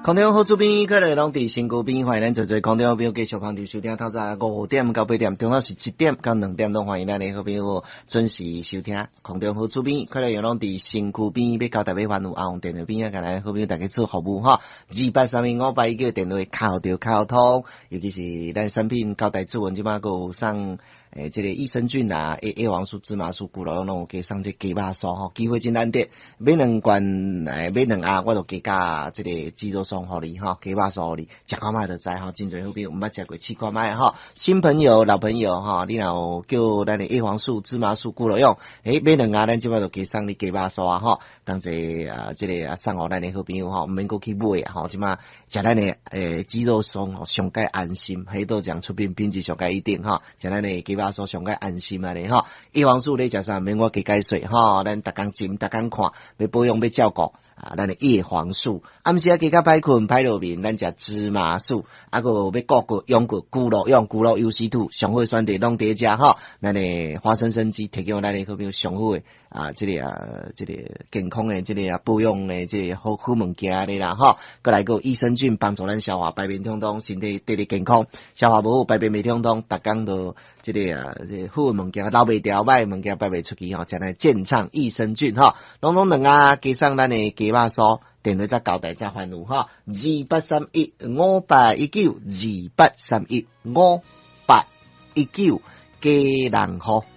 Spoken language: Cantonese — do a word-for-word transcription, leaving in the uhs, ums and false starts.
空中好主编，可能拢伫身躯边，欢迎咱做做空中好朋友继续旁听收听，透早五点到八点，中午是一点到两点钟，欢迎咱的好朋友准时收听空中好主编，可能拢伫身躯边，要交大尾番有阿红电话边啊，甲咱好朋友大家做服务哈。二八三零五八一九电话靠着靠通，尤其是咱产品交代指纹即马有上。诶，这个益生菌啊、叶叶黄素、芝麻素、骨酪拢有加上这鸡肉素吼，机会真难得。买两罐诶，买两盒，我就加加这个肌肉松互你吼，鸡肉素互你，食看卖就知吼，真侪好朋友毋捌食过，试看卖吼。新朋友、老朋友吼，你若有叫咱的叶黄素、芝麻素、骨酪用，诶，买两盒咱即摆就加上你鸡肉素啊吼，当者啊，这个啊送互咱的好朋友吼，毋免阁去买啊吼，即马食咱的诶肌肉松吼，上盖安心，迄都讲出品品质上盖一定吼，食咱的鸡肉素上盖安心啊咧吼，叶黄素你食啥免我加解说吼，咱逐工斟逐工看，要保养要照顾啊，咱的叶黄素，暗时啊加较歹困歹落眠，咱食芝麻素，啊个要顾过用过骨酪用骨酪 U C 二 上好选择拢伫遮吼，咱的花生生机提供咱的好朋友上好诶啊，这个啊这个健康诶，这个啊保养诶，这个好好物件咧啦吼，过来个益生菌帮助咱消化排便通通，身体得得健康，消化无好排便未通通，逐工都这个啊这个好诶物件流袂掉，歹诶物件排袂出去吼，将来健畅益生菌吼，拢拢两啊加上咱的鸡肉素，电话再交代再烦恼吼，二八三一五八一九二八三一五八一九加人号。